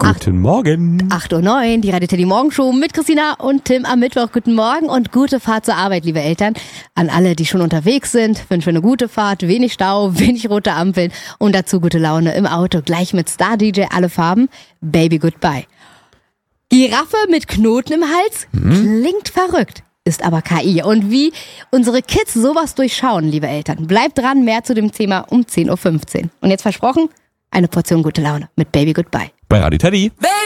Guten Morgen. 8:09 Uhr, die Radio Teddy Morgenshow mit Christina und Tim am Mittwoch. Guten Morgen und gute Fahrt zur Arbeit, liebe Eltern. An alle, die schon unterwegs sind, wünsche eine gute Fahrt, wenig Stau, wenig rote Ampeln und dazu gute Laune im Auto. Gleich mit Star DJ Alle Farben, Baby Goodbye. Giraffe mit Knoten im Hals klingt verrückt, ist aber KI. Und wie unsere Kids sowas durchschauen, liebe Eltern. Bleibt dran, mehr zu dem Thema um 10:15 Uhr. Und jetzt versprochen, eine Portion gute Laune mit Baby Goodbye. Bei Radio Teddy.